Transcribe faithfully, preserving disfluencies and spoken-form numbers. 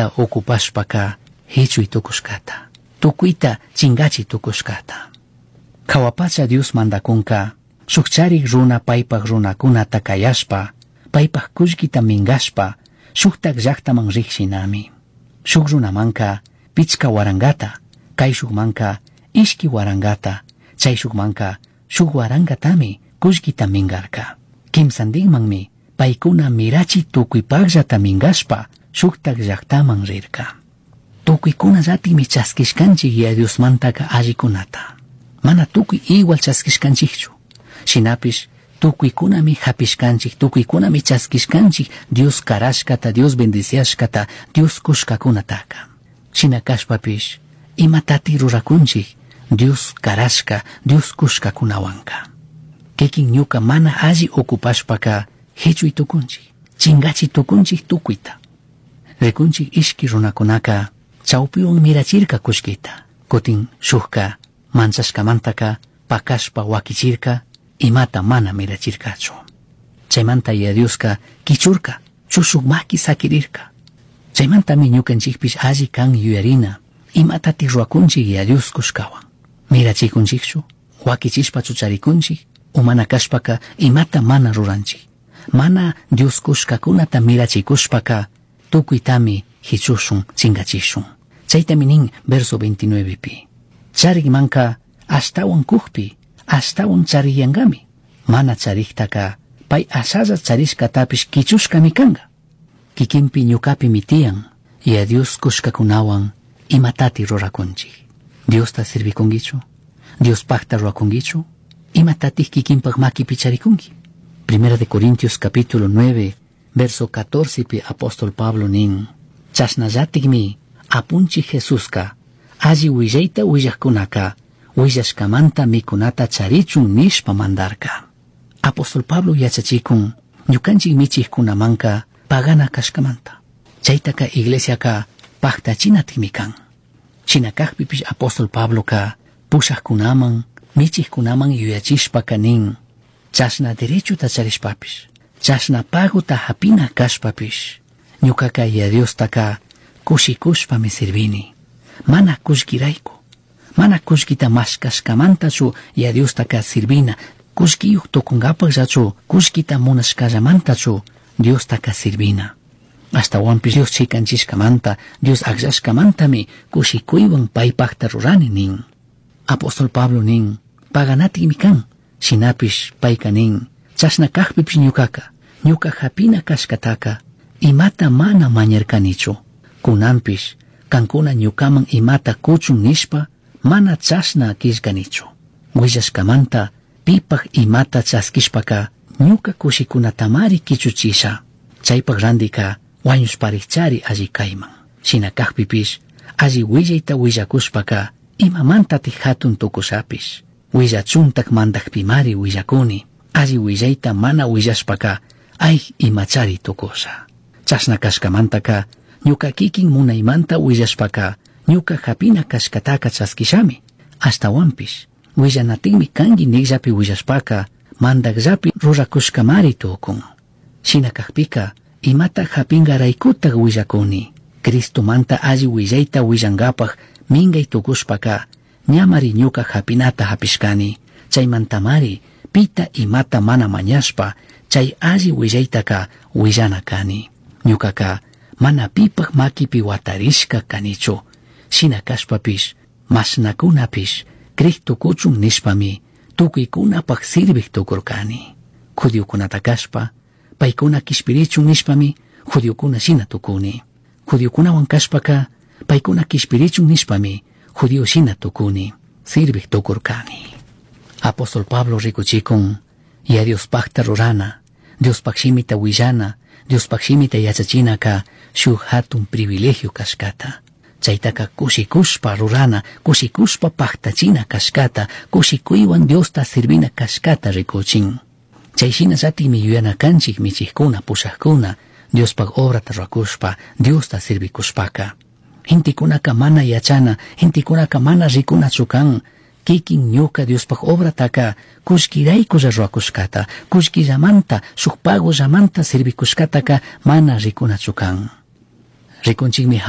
imata okupashpaka hichuy tukushkata, tukuyta chingachi tukushkata. Kawapacha Dios mandakunka shukcharik runa paypak runakunata kayashpa, paypak kullkita mingashpa, shuktak llaktaman rikshinami. Shuk runamanka pichka warangata, kay shukmanka ishki warangata, chay shukmanka shuk warangatami kullkita mingarka. Kimsandinmanmi paykuna mirachi tukuypakllata mingashpa shuktak llaktaman rirka. Tukuykuna llatikmi chaskishkanchik ya Diosmantaka allikunata. Mana tukuy igual chaskishkanchikchu. Shinapish tukuykunami hapishkanchik, tukuykunami chaskishkanchik Dios karashkata, Dios bendiciashkata, Dios kushkakunataka. Shinakashpapish imatati rurakunchik Dios karashka, Dios kushkakunawanka. Kikin ñuka mana alli okupashpaka hichuy tukunchik, chingachi tukunchik tukuyta. Rikunchik ishki runakunaka chawpiwan mirachirka kushkita, kutin shukka manchashkamantaka pakashpa wakichirka imata mana mirachirkachu. Chaymanta ya Dioska kichurka chushuk maki sakirirka. Chaymantami ñukanchikpish alli kan yuyarina imatati ruakunchik ya Dios kushkawan. Mirachikunchikchu, wakichishpa chucharikunchik, umana kashpaka imata mana ruranchik. Mana Dios kushkakunata mirachikushpaka tukuytami hichushun chingachishun. Chaytami nin verso veintinueve pi. Charikmanka ashtawan kukpi, ashtawan chariyangami. Mana chariktaka pay asalla charishkatapish kichushkami kanga. Kikinpi ñukapi mitian, ya Dios kushkakunawan imatati rurakunchik. Dios ta sirvikungichu, Dios pakta ruakungichu, imatati kikinpak makipi charikungi. Primera de Corintios capítulo nueve, verso catorce pi apóstol Pablo nin. Chasnallatikmi apunchi Jesuska, alli willayta willakkunaka, willashkamanta mikunata charichun nishpa mandarka. Apóstol Pablo yachachikun, ñukanchik michikkunamanka pagana kashkamanta. Chaytaka iglesiaka paktachinatikmi kan. Chinakakpipish apóstol Pablo ka pushakkunaman, michikkunaman yuyachishpaka nin. Chasna derechuta charishpapish, chasna paguta hapina kashpapish, ñukaka ya Dios taka kushikushpa me sirvini. Mana kushkirayku, mana kushkita mashkashkamantachu ya Dios taka sirvina, kushkiyuk tukungapakllachu, kushkita munashkallamantachu Dios taka sirvina. Hasta wanpish Dios chikanchishkamanta, Dios akllashkamantami kushikuywan paypakta rurani nin. Apóstol Pablo nin, paganatikmi kan. Shinapish payka nin, chasna kakpipish ñukaka, ñuka hapina kashkataka, imata mana mañarkanichu. Kunanpish, kankuna ñukaman imata kuchun nishpa, mana chasna kishkanichu. Willashkamanta, pipak imata chaskishpaka, ñuka kushikunatamari kichuchisha. Chaypak randika, wañushparichari alli kayman. Shina kakpipish, alli willayta willakushpaka, imamantati hatun tukushapish. Willachuntak mandakpimari willakuni, alli willayta mana willashpaka, ay imachari tukusha. Chasna kashkamantaka, ñuka kikin munaymanta willashpaka, ñuka hapina kashkataka chaskishami. Hasta wanpish, willanatikmi kangi nikllapi willashpaka, mandakllapi rurakushkamari tukun. Shina kakpika, imata hapingaraykutak willakuni. Cristo manta alli willayta willangapak, mingay tukushpaka, ñamari ñuka hapinata hapishkani, chay mantamari pita imata mana mañashpa, chay alli willaytaka willana kani. Ñukaka mana pipak makipi watarishka kanichu, shina kashpapish, masnakunapish, Cristo kuchun nishpami, tukuykunapak sirvik tukurkani. Judiokunata kashpa, paykuna kishpirichun nishpami, judiokuna shina tukuni. Judiokunawan kashpaka, paykuna kishpirichun nishpami, Judío shina tukuni, sirvik tukurkani. Apóstol Pablo rikuchikun, ya Dios pakta rurana, Dios pakshimita willana, Dios pakshimita yachachinaka, shuk hatun privilegio kashkata. Chaytaka kushikushpa rurana, kushikushpa paktachina kashkata, kushikuywan Dios ta sirvina kashkata rikuchin. Chayshina satimi yuyana kanchik michikuna pushakuna, Dios pak obrata rakushpa, Dios ta sirvikushpaka. Hintikunaka mana yachana, hintikunaka mana rikunachu kan, kikin ñuka Diospak obrataka kushkirayku ruakushkata, kushkillamanta, shuk pago llamanta sirvikushkataka mana rikunachu kan. Rikunchikmi